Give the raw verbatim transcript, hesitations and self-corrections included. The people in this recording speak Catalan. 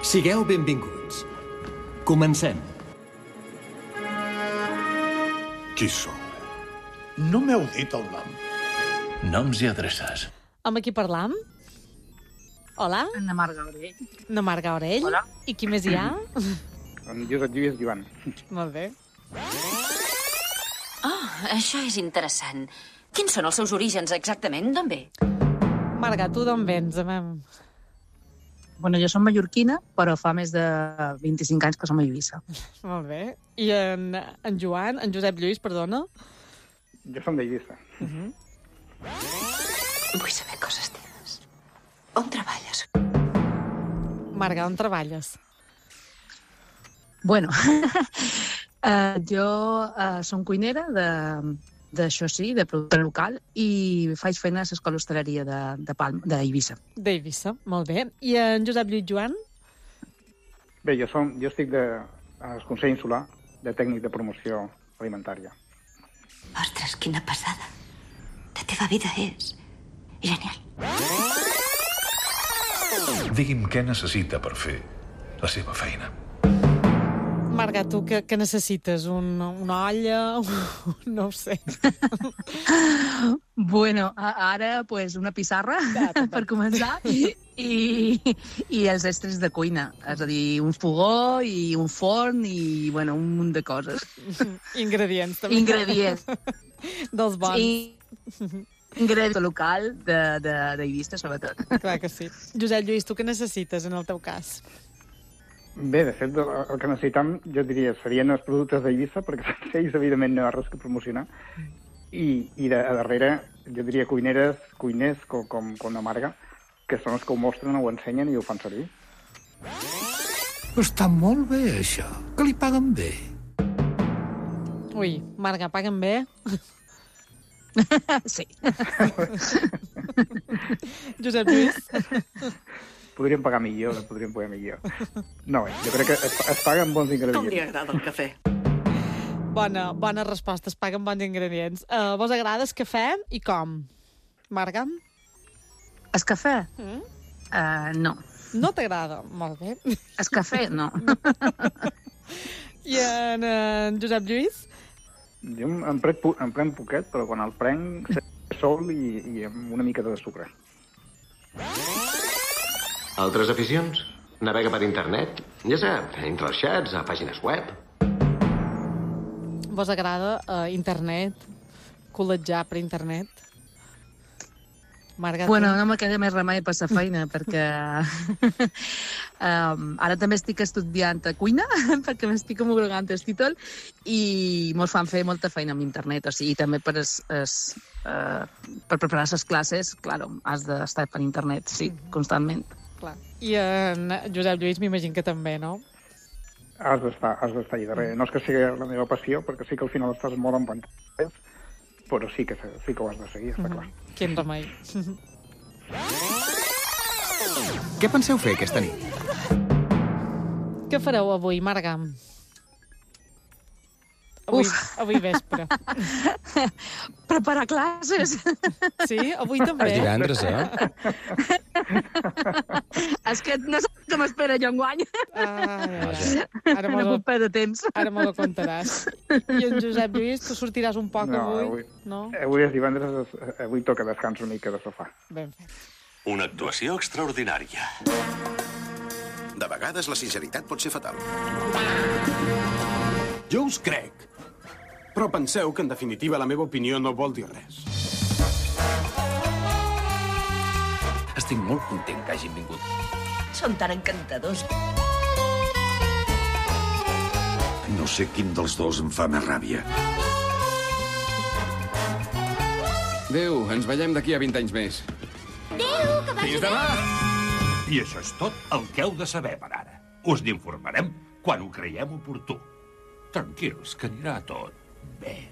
Sigueu benvinguts. Comencem. Qui sou? No m'heu dit el nom. Noms i adreces. Amb qui parlam? Hola? Anna Marga Orell. Anna Marga Orell. Hola. I qui més hi ha? En Josep Lluís Joan. Molt bé. Oh, això és interessant. Quins són els seus orígens exactament? D'on ve? Marga, tu d'on vens? Amem? Bueno, jo som mallorquina, però fa més de vint-i-cinc anys que som a Eivissa. Molt bé. I en, en Joan, en Josep Lluís, perdona? Jo som d'Eivissa. Uh -huh. Vull saber coses teves. On treballes? Marga, on treballes? Bueno, uh, jo uh, som cuinera de... d'això sí, de producte local, i faig feina a l'Escola Hostaleria de, de Palma, d'Eivissa. D'Eivissa, molt bé. I en Josep Lluís Joan? Bé, jo, som, jo estic de, al Consell Insular de Tècnic de Promoció Alimentària. Ostres, quina passada. La teva vida és genial. Digui'm què necessita per fer la seva feina. Marga, tu què, què necessites? Un, una olla? Un, no ho sé. Bueno, ara, pues, una pissarra, ja, per començar, i, i, i els estris de cuina. És a dir, un fogó i un forn i, bueno, un munt de coses. Ingredients, també. Ingredients. Dels bons. I ingredients local d'Eivissa, sobretot. Clar que sí. Josep Lluís, tu què necessites en el teu cas? Bé, de fet, el que necessitam, jo diria, serien els productes d'Eivissa, perquè sense ells, evidentment, no hi ha res que promocionar. I, i de, a darrere, jo diria, cuineres, cuiners com, com, com la Marga, que són els que ho mostren, ho ensenyen i ho fan servir. Està molt bé, això. Que li paguen bé. Ui, Marga, paguen bé? Sí. Josep Lluís? Podríem pagar millor, podríem pagar millor. No, jo crec que es, es paguen bons ingredients. Com li agrada el cafè? Bona, bona resposta, es paguen bons ingredients. Uh, vos agrada el cafè i com? Marga? El cafè? Mm? Uh, no. No t'agrada? Molt bé. El cafè, no. I en, en Josep Lluís? Jo em prenc, em prenc poquet, però quan el prenc, sol i, i amb una mica de sucre. Altres aficions? Navega per internet. Ja sap, entre els xats, a pàgines web. Vos agrada uh, internet? Col·legiar per internet? Marga, Bueno, no me queda més remei per la feina, perquè um, ara també estic estudiant a cuina, perquè m'estic homologant el títol, i mos fan fer molta feina amb internet, o sigui, també per, es, es, uh, per preparar les classes, claro, has d'estar per internet, sí, constantment. Clar. I en Josep Lluís m'imagino que també, no? Has d'estar has d'estar allà darrere. No és que sigui la meva passió, perquè sí que al final estàs molt en pantalles, però sí que, sí que ho has de seguir, està clar. Quin remei. Què penseu fer aquesta nit? Què fareu avui, Marga? Avui, avui vespre. Preparar classes. Sí? Avui també? És divendres, eh? És que no sé què m'espera jo enguany. Ah, ja, ja. Ara No m'ho puc perdre temps. ara me lo contaràs. I en Josep Lluís, tu sortiràs un poc No, avui? avui- No? Avui és divendres, avui toca descans una mica de sofà. Ben fet. Una actuació extraordinària. De vegades la sinceritat pot ser fatal. Jo us crec. Però penseu que, en definitiva, la meva opinió no vol dir res. Estic molt content que hagin vingut. Són tan encantadors. No sé quin dels dos em fa més ràbia. Adéu, ens veiem d'aquí a vint anys més. Adéu, que vagi bé. I això és tot el que heu de saber per ara. Us n'informarem quan ho creiem oportú. Tranquils, que anirà tot bé.